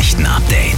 Nachrichten-Update.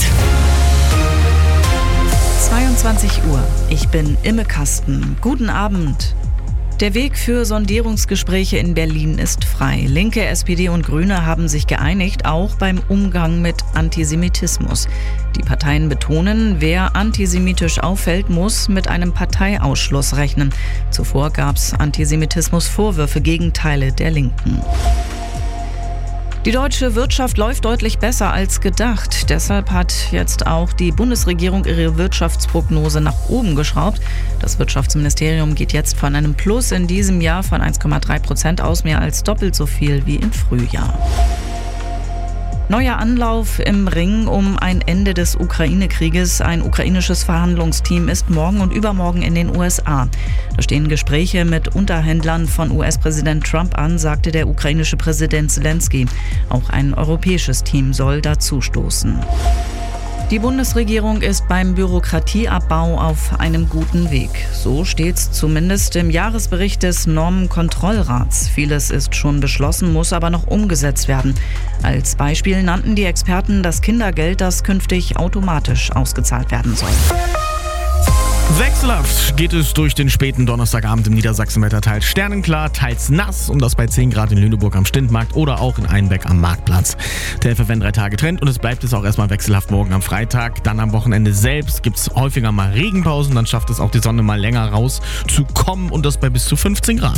22 Uhr. Ich bin Imme Kasten. Guten Abend. Der Weg für Sondierungsgespräche in Berlin ist frei. Linke, SPD und Grüne haben sich geeinigt, auch beim Umgang mit Antisemitismus. Die Parteien betonen, wer antisemitisch auffällt, muss mit einem Parteiausschluss rechnen. Zuvor gab es Antisemitismusvorwürfe gegen Teile der Linken. Die deutsche Wirtschaft läuft deutlich besser als gedacht. Deshalb hat jetzt auch die Bundesregierung ihre Wirtschaftsprognose nach oben geschraubt. Das Wirtschaftsministerium geht jetzt von einem Plus in diesem Jahr von 1,3% aus, mehr als doppelt so viel wie im Frühjahr. Neuer Anlauf im Ring um ein Ende des Ukraine-Krieges. Ein ukrainisches Verhandlungsteam ist morgen und übermorgen in den USA. Da stehen Gespräche mit Unterhändlern von US-Präsident Trump an, sagte der ukrainische Präsident Zelensky. Auch ein europäisches Team soll dazustoßen. Die Bundesregierung ist beim Bürokratieabbau auf einem guten Weg. So steht's zumindest im Jahresbericht des Normenkontrollrats. Vieles ist schon beschlossen, muss aber noch umgesetzt werden. Als Beispiel nannten die Experten das Kindergeld, das künftig automatisch ausgezahlt werden soll. Wechselhaft geht es durch den späten Donnerstagabend im Niedersachsenwetter, teils sternenklar, teils nass und das bei 10 Grad in Lüneburg am Stindmarkt oder auch in Einbeck am Marktplatz. Der FFN 3 Tage Trend und es bleibt es auch erstmal wechselhaft morgen am Freitag. Dann am Wochenende selbst gibt es häufiger mal Regenpausen, dann schafft es auch die Sonne mal länger rauszukommen und das bei bis zu 15 Grad.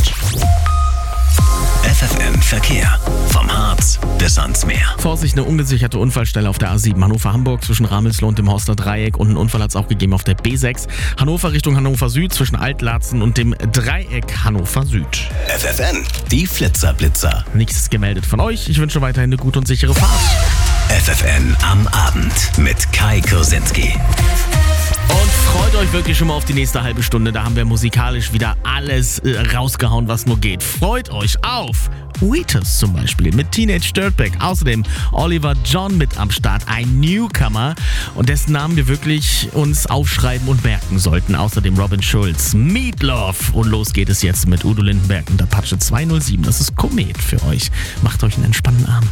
FFN Verkehr. Vom Harz bis ans Meer. Vorsicht, eine ungesicherte Unfallstelle auf der A7 Hannover-Hamburg zwischen Ramelsloh und dem Horster Dreieck und einen Unfall hat es auch gegeben auf der B6. Hannover Richtung Hannover Süd zwischen Altlatzen und dem Dreieck Hannover Süd. FFN, die Flitzer-Blitzer. Nichts gemeldet von euch. Ich wünsche weiterhin eine gute und sichere Fahrt. FFN am Abend mit Kai Kursinski. Und freut euch wirklich schon mal auf die nächste halbe Stunde. Da haben wir musikalisch wieder alles rausgehauen, was nur geht. Freut euch auf Wheatus zum Beispiel mit Teenage Dirtbag. Außerdem Oliver John mit am Start, ein Newcomer und dessen Namen wir wirklich uns aufschreiben und merken sollten. Außerdem Robin Schulz, Meatloaf. Und los geht es jetzt mit Udo Lindenberg und Apache 207. Das ist Komet für euch. Macht euch einen entspannten Abend.